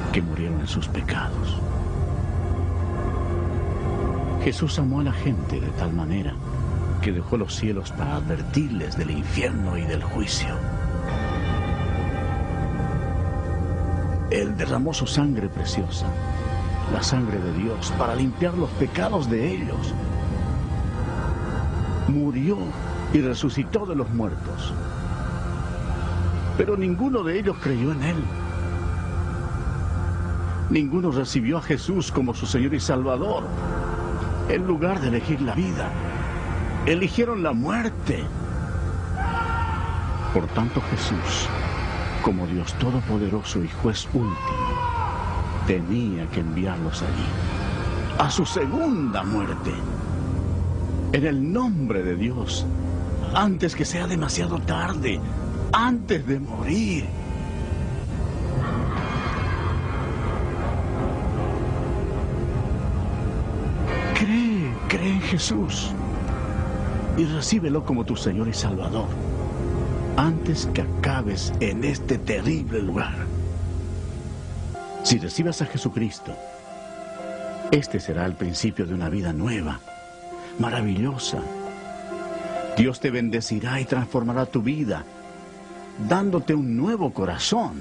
que murieron en sus pecados. Jesús amó a la gente de tal manera que dejó los cielos para advertirles del infierno y del juicio. Él derramó su sangre preciosa, la sangre de Dios, para limpiar los pecados de ellos. Murió y resucitó de los muertos. Pero ninguno de ellos creyó en Él. Ninguno recibió a Jesús como su Señor y Salvador. En lugar de elegir la vida, eligieron la muerte. Por tanto, Jesús, como Dios Todopoderoso y Juez último, tenía que enviarlos allí, a su segunda muerte, en el nombre de Dios, antes que sea demasiado tarde, antes de morir. Cree en Jesús y recíbelo como tu Señor y Salvador, antes que acabes en este terrible lugar. Si recibes a Jesucristo, este será el principio de una vida nueva, maravillosa. Dios te bendecirá y transformará tu vida, dándote un nuevo corazón.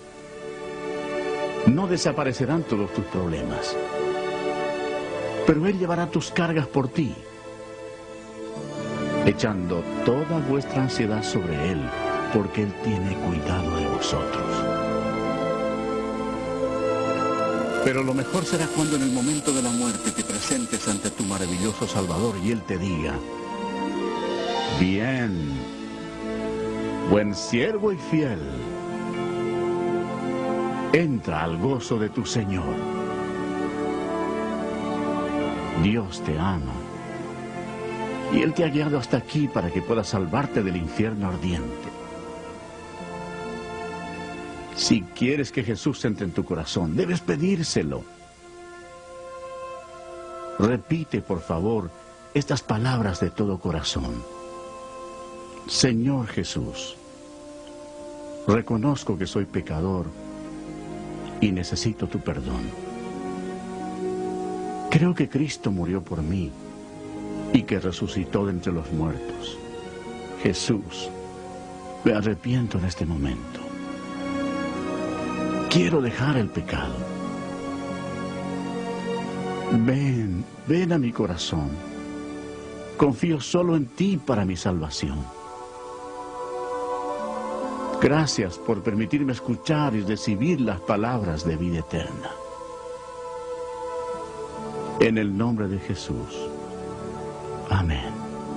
No desaparecerán todos tus problemas, pero Él llevará tus cargas por ti, echando toda vuestra ansiedad sobre Él, porque Él tiene cuidado de vosotros. Pero lo mejor será cuando en el momento de la muerte te presentes ante tu maravilloso Salvador y Él te diga: bien, buen siervo y fiel, entra al gozo de tu Señor. Dios te ama y Él te ha guiado hasta aquí para que puedas salvarte del infierno ardiente. Si quieres que Jesús entre en tu corazón, debes pedírselo. Repite, por favor, estas palabras de todo corazón. Señor Jesús, reconozco que soy pecador y necesito tu perdón. Creo que Cristo murió por mí y que resucitó de entre los muertos. Jesús, me arrepiento en este momento. Quiero dejar el pecado. Ven a mi corazón. Confío solo en ti para mi salvación. Gracias por permitirme escuchar y recibir las palabras de vida eterna. En el nombre de Jesús. Amén.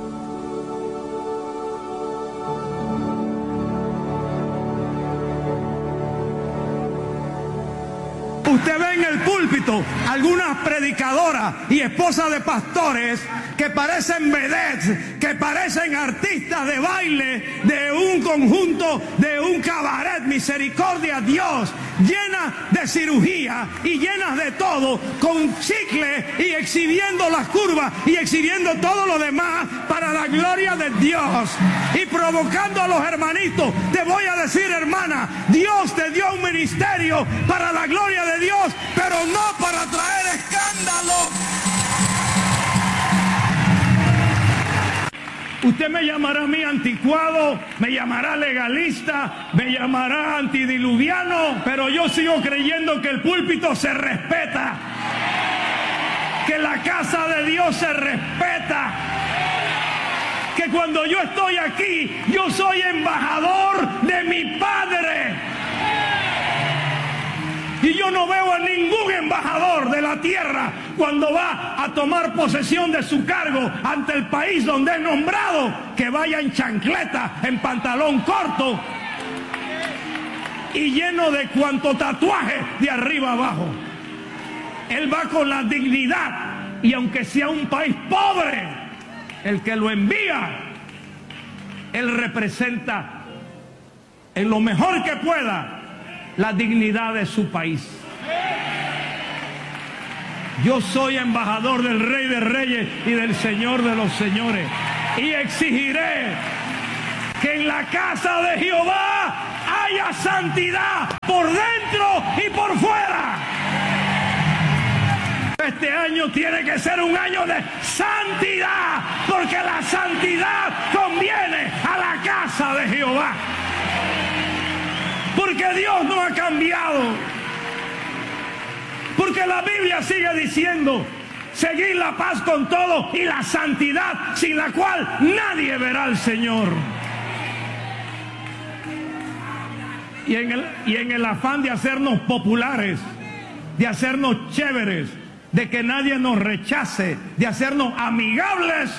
Usted ve en el púlpito algunas predicadoras y esposas de pastores que parecen vedettes, que parecen artistas de baile de un conjunto, de un cabaret, misericordia a Dios, llenas de cirugía y llenas de todo, con chicle y exhibiendo las curvas y exhibiendo todo lo demás para la gloria de Dios y provocando a los hermanitos. Te voy a decir, hermana, Dios te dio un ministerio para la gloria de Dios, pero no para traer escándalo. Usted me llamará a mí anticuado, me llamará legalista, me llamará antidiluviano, pero yo sigo creyendo que el púlpito se respeta, que la casa de Dios se respeta, que cuando yo estoy aquí, yo soy embajador de mi Padre. Y yo no veo a ningún embajador de la tierra cuando va a tomar posesión de su cargo ante el país donde es nombrado, que vaya en chancleta, en pantalón corto y lleno de cuanto tatuaje de arriba abajo. Él va con la dignidad, y aunque sea un país pobre, el que lo envía, él representa en lo mejor que pueda la dignidad de su país. Yo soy embajador del Rey de Reyes y del Señor de los Señores, y exigiré que en la casa de Jehová haya santidad por dentro y por fuera. este año tiene que ser un año de santidad, porque la santidad conviene a la casa de Jehová. Porque Dios no ha cambiado. Porque la Biblia sigue diciendo: seguid la paz con todos y la santidad, sin la cual nadie verá al Señor. Y en el afán de hacernos populares, de hacernos chéveres, de que nadie nos rechace, de hacernos amigables,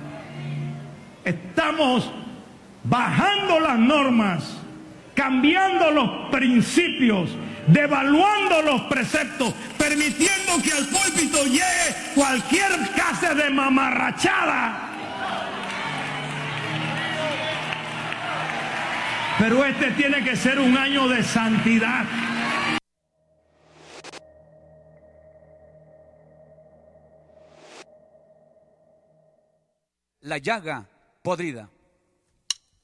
estamos bajando las normas, cambiando los principios, devaluando los preceptos, permitiendo que al púlpito llegue cualquier clase de mamarrachada. Pero este tiene que ser un año de santidad. La llaga podrida.